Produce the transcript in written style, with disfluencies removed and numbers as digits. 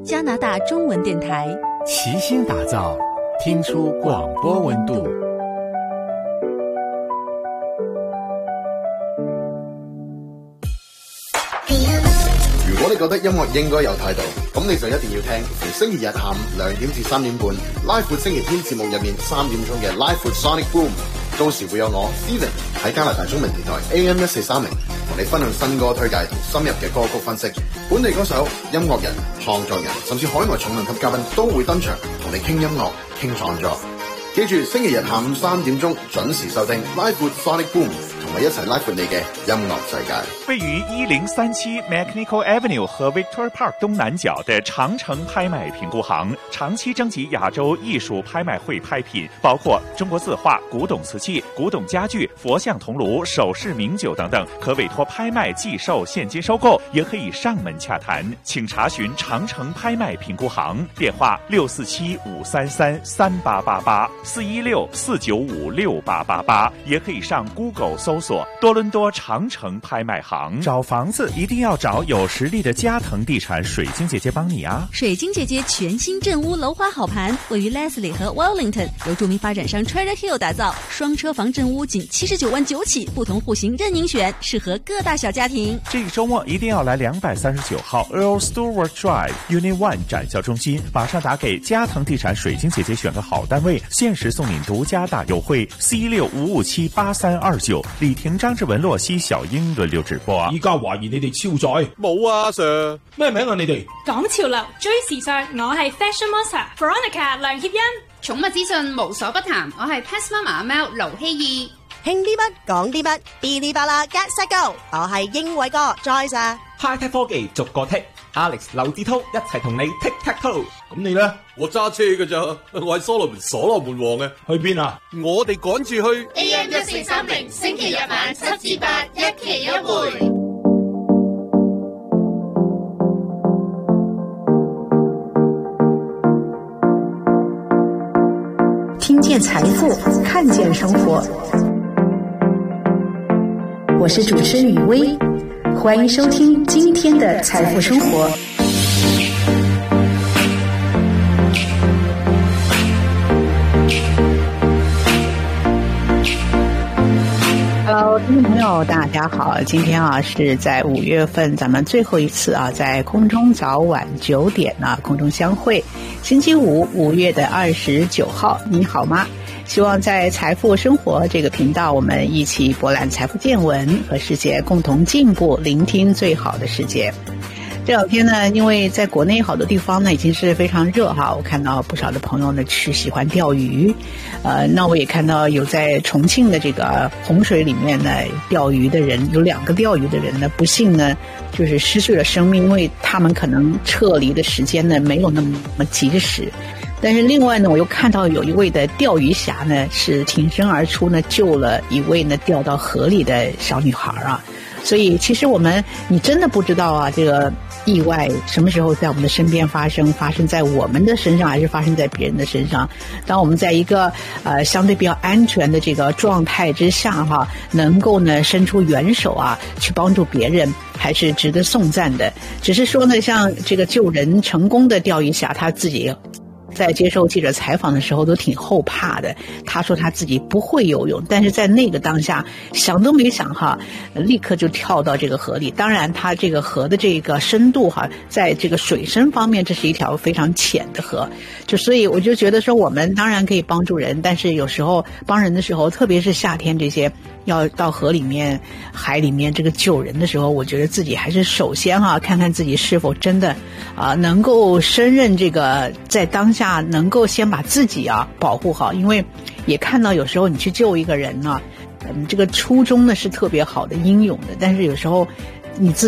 加拿大中文电台， 齐心打造，听出广播温度。 如果你覺得音樂應該有態度，咁你就一定要聽逢星期日下午2點至3點半拉闊星期天節目入面3點鐘嘅拉闊 Sonic Boom， 到時會有我 Steven 喺加拿大中文電台 AM1430同你分享新歌推介同深入嘅歌曲分析，本地歌手、音樂人、創作人甚至海外重量級嘉賓都會登場同你傾音樂傾創作。記住星期日下午3點鐘準時收聽拉闊 Sonic Boom，同我一齊拉闊你嘅音樂世界。 位於1037 Mechanical Avenue 和 Victoria Park 東南角的長城拍賣評估行，長期徵集亞洲藝術拍賣會拍品，包括中國字畫、古董瓷器、古董家具、佛像銅爐、首飾名酒等等，可委託拍賣寄售、現金收購，也可以上門洽談。請查詢長城拍賣評估行，電話647-533-3888，416-495-6888，也可以上 Google 搜索多倫多長城拍賣行。找房子一定要找有實力的嘉騰地產水晶姐姐幫你啊！ 水晶姐姐全新鎮屋樓花好盤，位於 Leslie 和 Wellington， 由著名發展商 Trader Hill 打造，雙車房鎮屋僅79萬9起，不同戶型任您選，適合各大小家庭。 這個周末一定要來239號 Earl Stewart Drive Unit 1展銷中心，馬上打給嘉騰地產水晶姐姐選個好單位，限時送您獨家大優惠，C16-557-8329，李婷、張志文、洛西、小英輪流直播。 依家懷疑你哋超載， 冇啊 Sir， 咩名啊你哋？ 講潮流追時尚，我係 Fashion Monster Veronica 梁協欣。 寵物資訊無所不談，我係 Pet Mama 阿貓盧希義。 興啲乜講啲乜，嗶哩吧啦 Get Set Go， 我係英偉哥 Joyce。 High Tech 科技逐個剔 ，Alex 劉志滔一齊同你 Tic Tac Toe。 咁你咧？ 我揸車㗎咋，我係所羅門王嘅。 去邊啊？ 我哋趕住去 AM1430，星期日晚7至8，一期一會。 聽見財富，看見生活。我是主持人雨薇，歡迎收聽今天的財富生活。Hello， 听众朋友，大家好！今天是在5月份，咱们最後一次在空中早晚9點空中相會。星期五，5月29號，你好嗎？希望在財富生活這個頻道，我們一起博覽財富見聞，和世界共同進步，聆聽最好的世界。這兩天呢，因為在國內好多地方呢已經是非常熱哈，我看到不少的朋友呢去喜歡釣魚，那我也看到有在重慶的這個洪水裡面呢釣魚的人，有2個釣魚的人呢不幸呢就是失去了生命，因為他們可能撤離的時間呢沒有那麼及時。但是另外呢，我又看到有一位的釣魚俠呢是挺身而出呢救了一位呢掉到河裡的小女孩啊。所以其實你真的不知道這個意外什麼時候在我們的身邊發生在我們的身上還是發生在別人的身上。當我們在一個相對比較安全的這個狀態之下能夠呢伸出援手去幫助別人，還是值得頌讚的。只是說呢，像這個救人成功的釣魚俠他自己在接受記者採訪的時候都挺後怕的，他說他自己不會游泳，但是在那個當下想都沒想立刻就跳到這個河裡。當然他這個河的這個深度在這個水深方面這是一條非常淺的河，所以我就覺得說我們當然可以幫助人，但是有時候幫人的時候，特別是夏天這些要到河裡面海裡面這個救人的時候，我覺得自己還是首先看看自己是否真的能夠勝任這個在當下能夠先把自己保護好。因為也看到有時候你去救一個人這個初衷呢是特別好的英勇的，但是有時候你自己